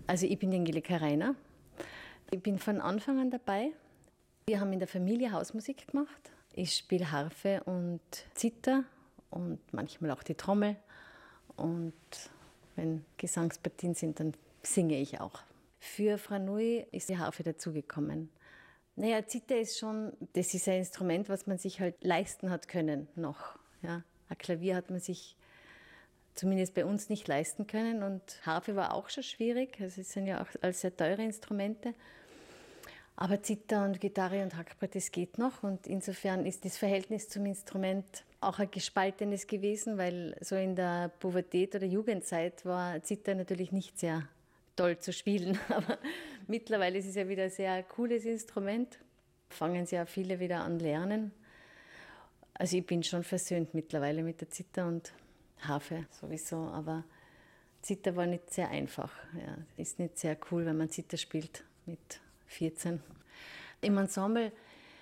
Also ich bin die Angelika Reiner. Ich bin von Anfang an dabei. Wir haben in der Familie Hausmusik gemacht. Ich spiele Harfe und Zither und manchmal auch die Trommel. Und wenn Gesangspartien sind, dann singe ich auch. Für Frau Nui ist die Harfe dazugekommen. Naja, Zither ist schon, das ist ein Instrument, was man sich halt leisten hat können noch. Ja. Ein Klavier hat man sich zumindest bei uns nicht leisten können. Und Harfe war auch schon schwierig. Also es sind ja auch alles sehr teure Instrumente. Aber Zither und Gitarre und Hackbrett, das geht noch. Und insofern ist das Verhältnis zum Instrument auch ein gespaltenes gewesen, weil so in der Pubertät oder Jugendzeit war Zither natürlich nicht sehr toll zu spielen. Aber mittlerweile ist es ja wieder ein sehr cooles Instrument. Fangen sie ja viele wieder an lernen. Also ich bin schon versöhnt mittlerweile mit der Zither und Harfe sowieso. Aber Zither war nicht sehr einfach. Ja, ist nicht sehr cool, wenn man Zither spielt mit 14. Im Ensemble,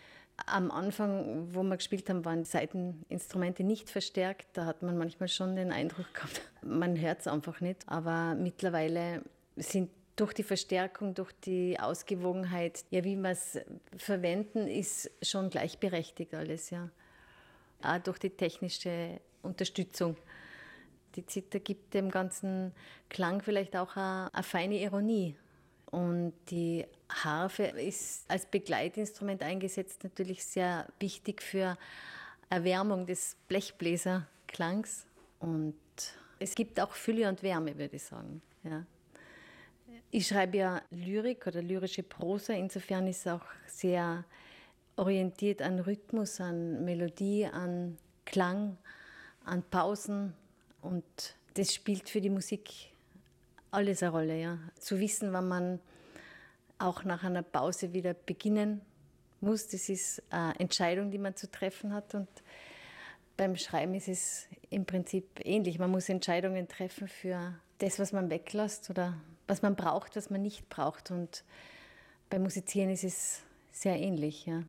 am Anfang, wo wir gespielt haben, waren die Saiteninstrumente nicht verstärkt. Da hat man manchmal schon den Eindruck gehabt, man hört es einfach nicht. Aber mittlerweile sind durch die Verstärkung, durch die Ausgewogenheit, ja, wie wir es verwenden, ist schon gleichberechtigt alles. Ja. Auch durch die technische Unterstützung. Die Zither gibt dem ganzen Klang vielleicht auch eine feine Ironie. Und die Harfe ist als Begleitinstrument eingesetzt natürlich sehr wichtig für Erwärmung des Blechbläserklangs. Und es gibt auch Fülle und Wärme, würde ich sagen. Ja. Ich schreibe ja Lyrik oder lyrische Prosa, insofern ist es auch sehr orientiert an Rhythmus, an Melodie, an Klang, an Pausen. Und das spielt für die Musik alles eine Rolle, ja. Zu wissen, wann man auch nach einer Pause wieder beginnen muss, das ist eine Entscheidung, die man zu treffen hat. Und beim Schreiben ist es im Prinzip ähnlich. Man muss Entscheidungen treffen für das, was man weglässt oder was man braucht, was man nicht braucht. Und beim Musizieren ist es sehr ähnlich, ja.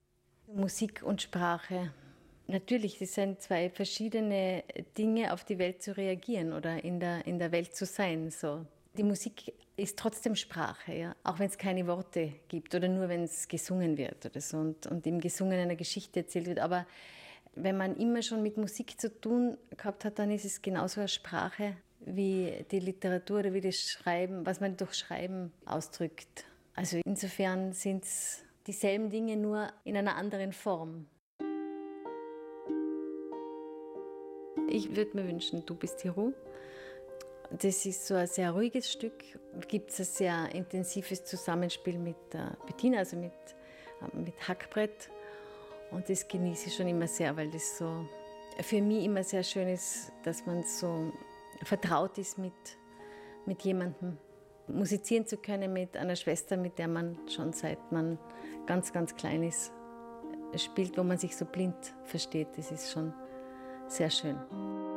Musik und Sprache. Natürlich, das sind zwei verschiedene Dinge, auf die Welt zu reagieren oder in der Welt zu sein. So. Die Musik ist trotzdem Sprache, ja? Auch wenn es keine Worte gibt oder nur wenn es gesungen wird oder so und im Gesungen eine Geschichte erzählt wird. Aber wenn man immer schon mit Musik zu tun gehabt hat, dann ist es genauso eine Sprache wie die Literatur oder wie das Schreiben, was man durch Schreiben ausdrückt. Also insofern sind es dieselben Dinge, nur in einer anderen Form. Ich würde mir wünschen, Du bist die Ruhe. Das ist so ein sehr ruhiges Stück. Es gibt ein sehr intensives Zusammenspiel mit Bettina, also mit Hackbrett. Und das genieße ich schon immer sehr, weil das so für mich immer sehr schön ist, dass man so vertraut ist mit jemandem. Musizieren zu können mit einer Schwester, mit der man schon seit man ganz, ganz klein ist, spielt, wo man sich so blind versteht. Das ist schon sehr schön.